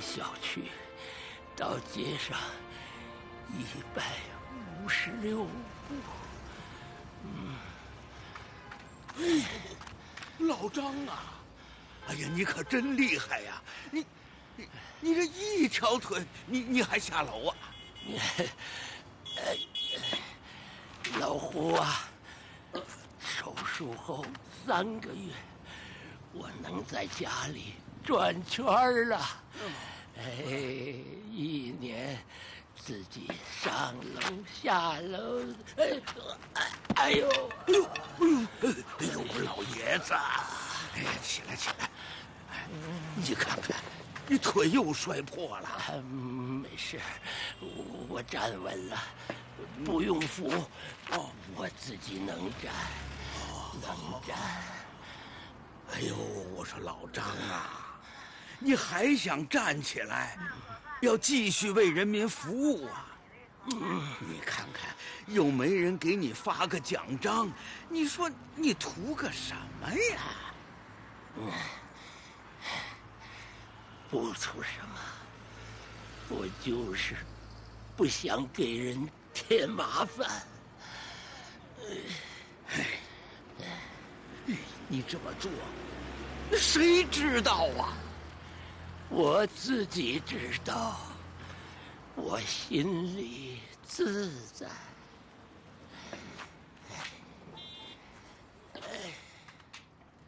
小区到街上156步。 老张啊，哎呀，你可真厉害呀！你这一条腿，你还下楼啊？ 老胡啊，手术后3个月，我能在家里转圈了。1年自己上楼下楼，哎呦， 我老爷子，哎呀，起来起来，你看看，你腿又摔破了。 没事，我站稳了，不用扶，我自己能站，能站。 哎呦，我说老张啊，你还想站起来，要继续为人民服务啊？你看看，又没人给你发个奖章，你说你图个什么呀？ 不图什么，我就是不想给人添麻烦。 你这么做，谁知道啊？ 我自己知道，我心里自在。